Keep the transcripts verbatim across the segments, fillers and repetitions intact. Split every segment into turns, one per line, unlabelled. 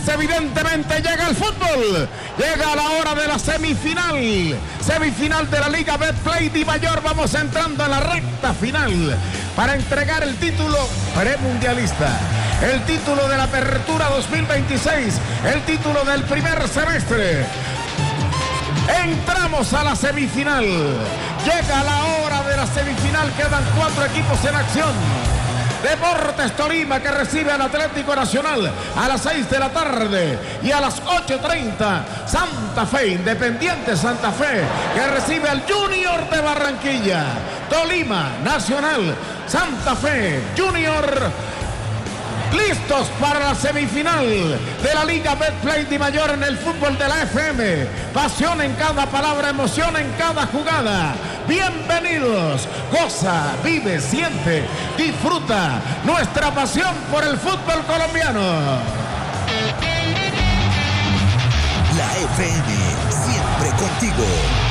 pues evidentemente llega el fútbol, llega la hora de la semifinal, semifinal de la Liga Betplay Dimayor. Vamos entrando en la recta final para entregar el título premundialista, el título de la Apertura dos mil veintiséis, el título del primer semestre. Entramos a la semifinal, llega la hora de la semifinal, quedan cuatro equipos en acción. Deportes Tolima, que recibe al Atlético Nacional a las seis de la tarde, y a las ocho treinta Santa Fe, Independiente Santa Fe, que recibe al Junior de Barranquilla. Tolima, Nacional, Santa Fe, Junior, listos para la semifinal de la Liga Betplay Dimayor en el fútbol de la F M. Pasión en cada palabra, emoción en cada jugada. Bienvenidos, goza, vive, siente, disfruta nuestra pasión por el fútbol colombiano.
La F M, siempre contigo.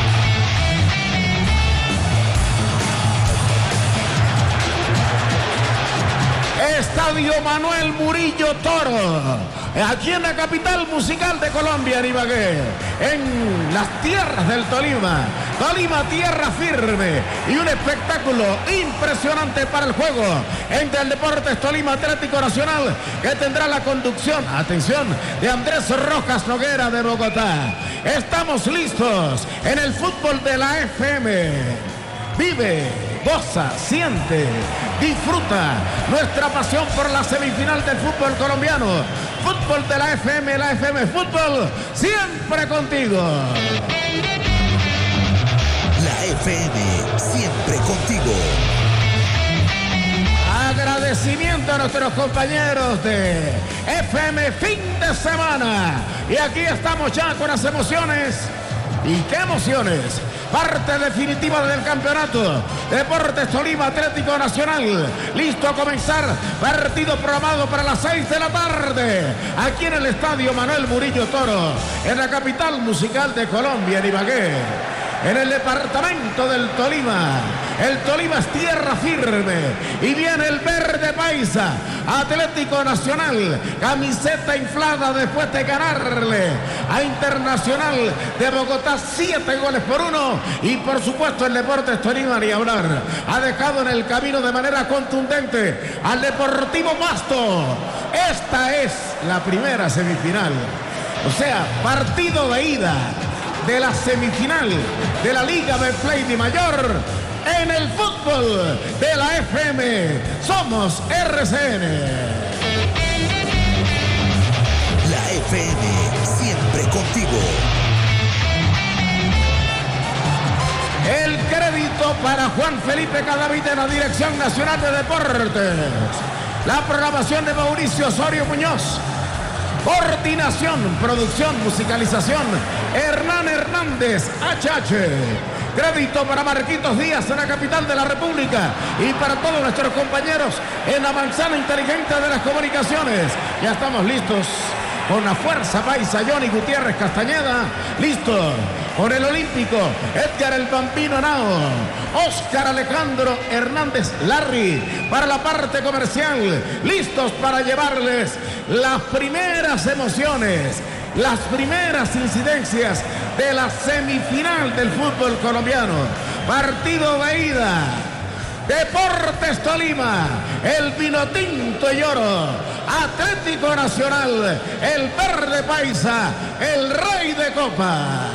Estadio Manuel Murillo Toro, aquí en la capital musical de Colombia, en Ibagué, en las tierras del Tolima. Tolima, tierra firme, y un espectáculo impresionante para el juego entre el Deportes Tolima Atlético Nacional, que tendrá la conducción, atención, de Andrés Rojas Noguera de Bogotá. Estamos listos en el fútbol de la F M. Vive, goza, siente, disfruta nuestra pasión por la semifinal del fútbol colombiano. Fútbol de la F M, la F M Fútbol, siempre contigo.
La F M, siempre contigo.
Agradecimiento a nuestros compañeros de F M Fin de Semana. Y aquí estamos ya con las emociones. ¿Y qué emociones? Parte definitiva del campeonato. Deportes Tolima Atlético Nacional, listo a comenzar. Partido programado para las seis de la tarde, aquí en el Estadio Manuel Murillo Toro, en la capital musical de Colombia, en Ibagué, en el departamento del Tolima. El Tolima es tierra firme, y viene el verde paisa. Atlético Nacional, camiseta inflada después de ganarle a Internacional de Bogotá siete goles por uno. Y por supuesto el Deportes Tolima, ni hablar, ha dejado en el camino de manera contundente al Deportivo Pasto. Esta es la primera semifinal, o sea, partido de ida de la semifinal de la Liga Betplay Dimayor en el fútbol de la F M. Somos R C N.
La F M, siempre contigo.
El crédito para Juan Felipe Cadavid en la Dirección Nacional de Deportes. La programación de Mauricio Osorio Muñoz. Coordinación, producción, musicalización, Hernán Hernández, H H. Crédito para Marquitos Díaz en la capital de la República, y para todos nuestros compañeros en la manzana inteligente de las comunicaciones. Ya estamos listos con la fuerza paisa, Johnny Gutiérrez Castañeda, listo con el olímpico Edgar el Bambino Nao, Oscar Alejandro Hernández Larry para la parte comercial, listos para llevarles las primeras emociones, las primeras incidencias de la semifinal del fútbol colombiano. Partido de ida, Deportes Tolima, el Vinotinto y Oro, Atlético Nacional, el verde paisa, el rey de copa.